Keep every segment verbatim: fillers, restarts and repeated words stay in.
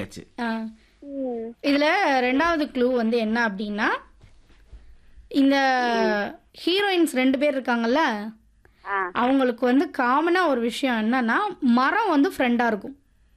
சொல்லியாச்சு. ஆ. ம். இதுல ரெண்டாவது க்ளூ வந்து என்ன அப்படின்னா, இந்த ஹீரோயின்ஸ் ரெண்டு பேர் இருக்காங்கல்ல, ஆ. அவங்களுக்கு வந்து காமனா ஒரு விஷயம் என்னன்னா, மரம் வந்து ஃப்ரெண்டா இருக்கும்.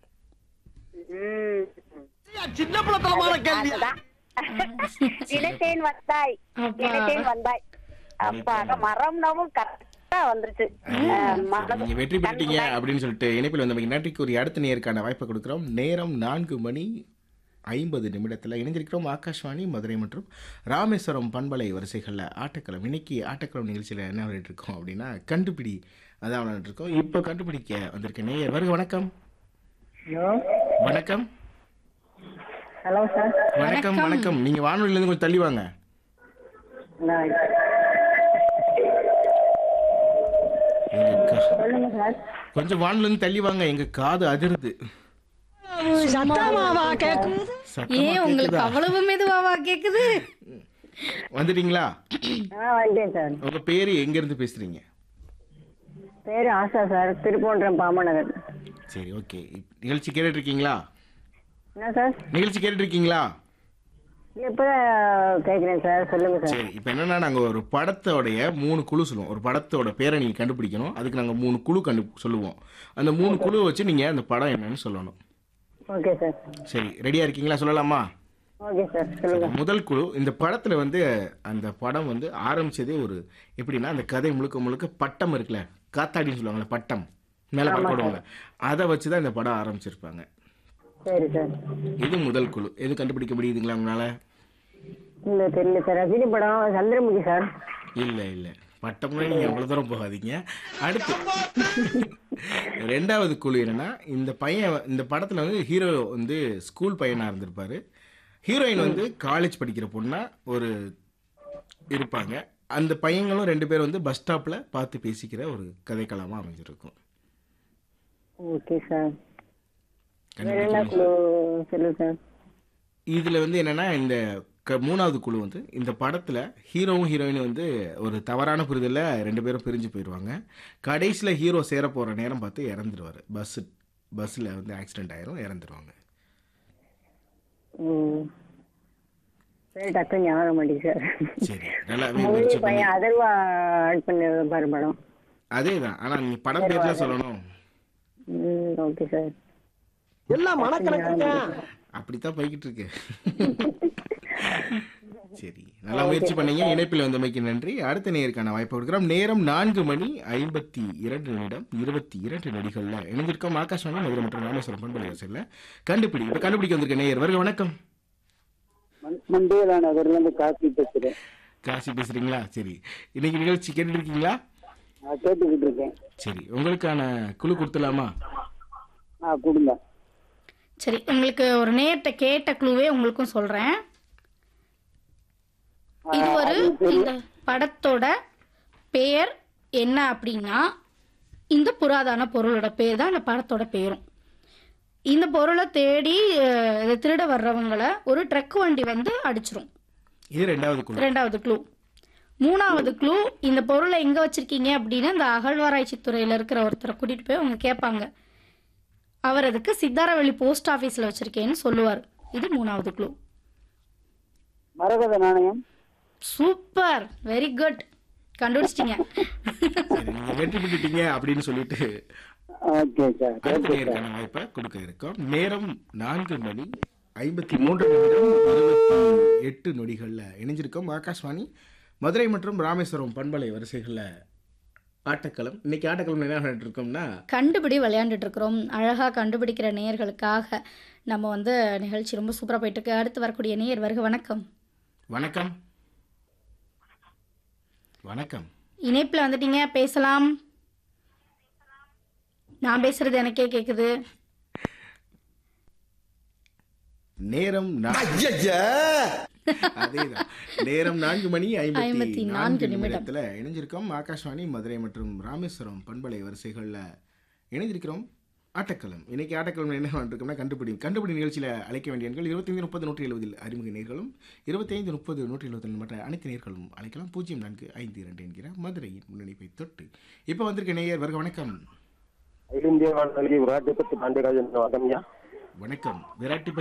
ம். சின்ன பிள்ளைத்தனமான கேள்வி. அதுதான். நினைத்தேன் வந்தாய் அப்பா. நினைத்தேன் வந்தாய் அப்பாக மரம்னாவும் கரெக்டா வந்துருச்சு. மரம் நீங்க வெற்றி பெற்றீங்க அப்படின்னு சொல்லிட்டு இணைப்பில் வந்தமைக்கு நன்றி கூறி அடுத்த நேருக்கான வாய்ப்பை கொடுக்குறோம். நேரம் நான்கு மணி ஐம்பது நிமிடத்தில் இணைந்திருக்கிறோம். ஆகாஷ்வாணி மதுரை மற்றும் ராமேஸ்வரம் பண்பலை வரிசைகளில் ஆட்டக்களம். இன்னைக்கு ஆட்டக்களம் நிகழ்ச்சியில் என்ன விளையாட்டு இருக்கோம் அப்படின்னா கண்டுபிடி அதான் விளையாட்டு இருக்கோம். இப்போ கண்டுபிடிக்க வந்திருக்க நேயர் வருக. வணக்கம். ஹலோ வணக்கம். ஹலோ சார் வணக்கம் வணக்கம். நீங்க வானொலியிலேருந்து கொஞ்சம் தள்ளி வாங்க. நான் எங்க கா- சொல்லுங்க சார். கொஞ்சம் வானொலியிலேருந்து தள்ளி வாங்க. எங்க காது அதிருது. சத்தமாவா கேக்குது? சத்தமா ஏன் உங்களுக்கு கேக்குதா? அவ்வளவு மெதுவாவா கேக்குது? வந்துட்டீங்களா? ஆ வந்துட்டேன் சார். உங்க பேரு எங்க இருந்து பேசுறீங்க? பேர் ஆஷா சார், திருப்பூன்றம் பாமநகர். சரி, ஓகே. நிகழ்ச்சி கேட்டுட்டு இருக்கீங்களா? என்ன சார்? நிகழ்ச்சி கேட்டுட்டு இருக்கீங்களா? இப்போதான் கேட்குறேன் சார், சொல்லுங்க சார். சரி, இப்போ என்னன்னா நாங்கள் ஒரு படத்தோடைய மூணு குழு சொல்லுவோம். ஒரு படத்தோட பேரை நீங்கள் கண்டுபிடிக்கணும். அதுக்கு நாங்கள் மூணு குழு கண்டு சொல்லுவோம். அந்த மூணு குழுவை வச்சு நீங்கள் அந்த படம் என்னன்னு சொல்லணும். Okay sir. சரி, ரெடியாக இருக்கீங்களா? சொல்லலாமா? ஓகே சார், சொல்லுங்க. முதல் குழு, இந்த படத்தில் வந்து அந்த படம் வந்து ஆரம்பிச்சதே ஒரு எப்படின்னா அந்த கதை முழுக்க முழுக்க பட்டம் இருக்குல்ல, காத்தாடின்னு சொல்லுவாங்கல்ல, பட்டம் மேலே பறக்கப்படுவாங்க, அதை வச்சு தான் இந்த படம் ஆரம்பிச்சிருப்பாங்க. சரி சார். இது முதல் குழு. எது கண்டுபிடிக்க முடியுதுங்களா உங்களால்? இல்லை தெரியல சார். ரஜினி படம் சந்திரமுகி சார். இல்லை இல்லை, பட்டம்னா நீங்கள் அவ்வளோ தூரம் போகாதீங்க. அடுத்து ரெண்டாவது குழு என்னன்னா, இந்த பையன் இந்த படத்தில் வந்து ஹீரோ வந்து ஸ்கூல் பையனாக இருந்திருப்பாரு. ஹீரோயின் வந்து காலேஜ் படிக்கிற பொண்ணா ஒரு இருப்பாங்க. அந்த பையங்களும் ரெண்டு பேர் வந்து பஸ் ஸ்டாப்பில் பார்த்து பேசிக்கிற ஒரு கதைக்களமாக அமைஞ்சிருக்கும். Okay sir. வேற என்ன குழு சொல்லுங்க சார். இதில் வந்து என்னென்னா இந்த க மூணாவது குழு வந்து இந்த படத்தில் ஹீரோவும் ஹீரோயினும் வந்து ஒரு தவறான புரிதலில் ரெண்டு பேரும் பிரிஞ்சு போயிடுவாங்க. கடைசியில் ஹீரோ சேர போகிற நேரம் பார்த்து இறந்துருவார். பஸ்ஸு பஸ்ஸில் வந்து ஆக்சிடென்ட் ஆயிரும், இறந்துருவாங்க. ம் சரி, டக்கு ஞாபகம் மாட்டேங்குது சார். சரி, நல்லாவே மூவி முயற்சி பண்ணி. பையன் அதர்வா ஆட் பண்ணி பாரு படம். அதே தான், ஆனால் நீங்கள் படம் பேர் தான் சொல்லணும். ம் ஓகே சார். எல்லாம் மனக்கணக்குங்க. அப்படித்தான் போய்கிட்டு இருக்கு. சரி, நல்லா முயற்சி பண்ணீங்க. இணைப்பில் வந்தமைக்கு நன்றி. அடுத்த நேருக்கான வாய்ப்பு கொடுக்குறோம். நேரம் நான்கு மணி ஐம்பத்தி இரண்டு நிமிடம் இருபத்தி இரண்டு நொடிகளில் இணைந்திருக்கோம். ஆகாஷ்வாணி மதுரை மற்றும் ராமேஸ்வரம் பண்பலை வரிசையில் கண்டுபிடி. இப்போ கண்டுபிடிக்க வந்திருக்க நேயர் வருக. வணக்கம். மண்டேலா நகர்ல இருந்து காசி பேசுறேன். காசி பேசுறீங்களா? சரி, இன்னைக்கு நிகழ்ச்சி கேட்டுட்டு இருக்கீங்களா? நான் கேட்டுக்கிட்டு இருக்கேன். சரி, உங்களுக்கான குழு கொடுத்துலாமா? ஆ கொடுங்க. சரி, உங்களுக்கு ஒரு நேர்கிட்ட கேட்ட க்ளூவே உங்களுக்கும் சொல்றேன். இது ஒரு இந்த படத்தோட பெயர் என்ன அப்படின்னா, இந்த புராதன பொருளோட பேர் தான் இந்த படத்தோட பேரும். இந்த பொருளை தேடி அஹ், இதை திருட வர்றவங்களை ஒரு ட்ரக் வண்டி வந்து அடிச்சிரும். இது ரெண்டாவது குழு. ரெண்டாவது க்ளூ. மூணாவது க்ளூ, இந்த பொருளை எங்க வச்சிருக்கீங்க அப்படின்னா இந்த அகழ்வாராய்ச்சி துறையில இருக்கிற ஒருத்தரை கூட்டிட்டு போய் அவங்க கேட்பாங்க. அவர் அதுக்கு சித்தாரவெளி போஸ்ட் ஆஃபீஸில் வச்சிருக்கேன்னு சொல்லுவார். இது மூணாவது க்ளூ. மரகத நாணயம். சூப்பர், வெரி குட், கண்டுபிடிச்சிட்டீங்க. சரி, நீங்கள் வெற்றி பெற்றுட்டீங்க அப்படின்னு சொல்லிட்டு ஓகே சார். அடுத்த நேருக்கான வாய்ப்பை கொடுக்க இருக்கோம். நேரம் நான்கு மணி ஐம்பத்தி மூன்று நிமிடம் இருபத்தி எட்டு நொடிகளில் இணைஞ்சிருக்கோம். ஆகாஷ்வாணி மதுரை மற்றும் ராமேஸ்வரம் பண்பலை வரிசைகளில் ஆட்டக்களம். இன்னைக்கு ஆட்டக்களம் என்ன பண்ணிட்டு இருக்கோம்னா கண்டுபிடி விளையாண்டுட்டு இருக்கிறோம். அழகா கண்டுபிடிக்கிற நேயர்களுக்காக நம்ம வந்து நிகழ்ச்சி ரொம்ப சூப்பரா போயிட்டு இருக்கு. அடுத்து வரக்கூடிய நேயர் வருக. வணக்கம். வணக்கம். வணக்கம். இணைப்புல வந்துட்டீங்க, பேசலாம். நான் பேசுறது எனக்கே கேக்குது. நேரம் நா- அதேதான், நேரம் நான்கு மணி ஐம்பத்தி ஐம்பத்தி நான்கு நான்கு நிமிடத்துல இணைஞ்சிருக்கோம். ஆகாஷ்வாணி மதுரை மற்றும் ராமேஸ்வரம் பண்பலை வரிசைகள்ல இணைஞ்சிருக்கிறோம். ஆட்டக்களம். இன்னைக்கு ஆட்டக்களம் என்ன பண்ணிருக்கோம்னா கண்டுபிடி கண்டுபிடி நிகழ்ச்சியில அழைக்க வேண்டிய எண்கள் இருபத்தைந்து முப்பது நூற்றி எழுபதில் அறிமுக நேர்களும் இருபத்தைந்து முப்பது நூற்றி எழுபத்தி மற்ற அனைத்து நேர்களும் அழைக்கலாம். பூஜ்ஜியம் நான்கு ஐந்து இரண்டு என்கிற மதுரையின் முன்னணிப்பை தொட்டு இப்போ வந்திருக்க நேயர் வருக. வணக்கம். இந்திய வாழ்க்கை விராட்டி பத்து பாண்டியராஜன் வணக்கம்யா. வணக்கம். விராட்டி